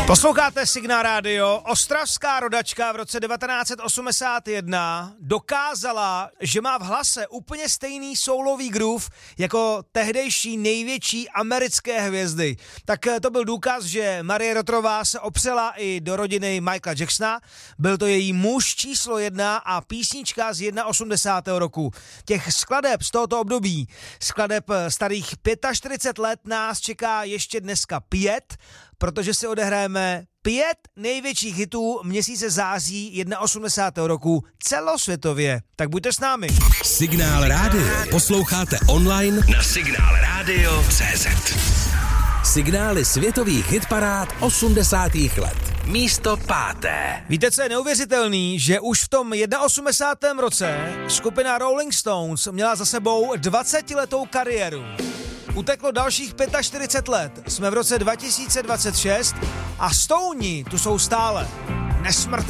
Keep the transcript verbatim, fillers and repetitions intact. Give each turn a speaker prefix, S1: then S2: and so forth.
S1: Posloucháte Signál rádio. Ostravská rodačka v roce devatenáct set osmdesát jedna dokázala, že má v hlase úplně stejný soulový groove jako tehdejší největší americké hvězdy. Tak to byl důkaz, že Marie Rotrová se opřela i do rodiny Michaela Jacksona. Byl to její muž číslo jedna a písnička z osmdesátého prvního roku. Těch skladeb z tohoto období, skladeb starých čtyřicet pět let, nás čeká ještě dneska pět, protože si odehrajeme pět největších hitů měsíce září osmdesátého prvního roku celosvětově. Tak buďte s námi.
S2: Signál rádio posloucháte online na signál radio tečka cé zet. Signály světových hitparád osmdesátých let. Místo páté.
S1: Víte, co je neuvěřitelný, že už v tom osmdesátém prvním roce skupina Rolling Stones měla za sebou dvacetiletou kariéru. Uteklo dalších čtyřicet pět let, jsme v roce dva tisíce dvacet šest a Stouni tu jsou stále. Nesmrtelní.